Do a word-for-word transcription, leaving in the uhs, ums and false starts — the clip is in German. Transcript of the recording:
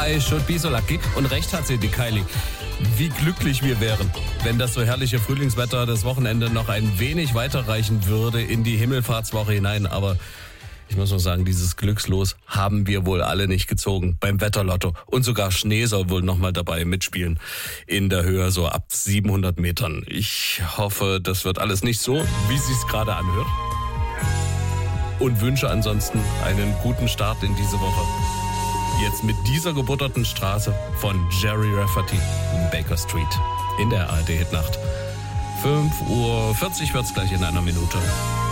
I should be so lucky. Und recht hat sie, die Kylie. Wie glücklich wir wären, wenn das so herrliche Frühlingswetter das Wochenende noch ein wenig weiterreichen würde in die Himmelfahrtswoche hinein. Aber ich muss nur sagen, dieses Glückslos haben wir wohl alle nicht gezogen beim Wetterlotto. Und sogar Schnee soll wohl nochmal dabei mitspielen in der Höhe so ab siebenhundert Metern. Ich hoffe, das wird alles nicht so, wie es sich gerade anhört. Und wünsche ansonsten einen guten Start in diese Woche. Jetzt mit dieser gebutterten Straße von Jerry Rafferty, Baker Street, in der A R D-Hitnacht. fünf Uhr vierzig wird's gleich in einer Minute.